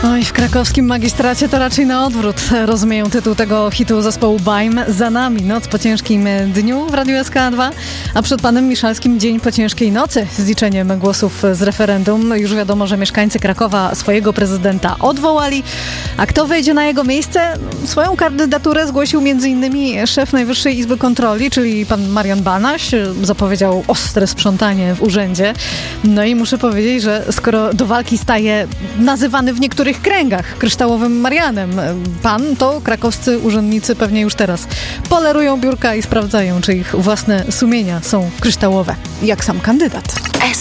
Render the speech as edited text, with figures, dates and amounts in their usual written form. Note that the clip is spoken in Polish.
Oj, w krakowskim magistracie to raczej na odwrót rozumieją tytuł tego hitu zespołu Baim. Za nami noc po ciężkim dniu w Radiu SK2, a przed panem Miszalskim dzień po ciężkiej nocy z liczeniem głosów z referendum. Już wiadomo, że mieszkańcy Krakowa swojego prezydenta odwołali. A kto wejdzie na jego miejsce? Swoją kandydaturę zgłosił m.in. szef Najwyższej Izby Kontroli, czyli pan Marian Banaś. Zapowiedział ostre sprzątanie w urzędzie. No i muszę powiedzieć, że skoro do walki staje nazywany w niektórych kręgach kryształowym Marianem pan, to krakowscy urzędnicy pewnie już teraz polerują biurka i sprawdzają, czy ich własne sumienia są kryształowe, jak sam kandydat.